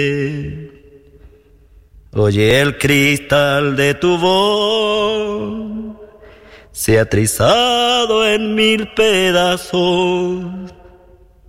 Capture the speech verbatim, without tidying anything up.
Oye, el cristal de tu voz se ha trizado en mil pedazos.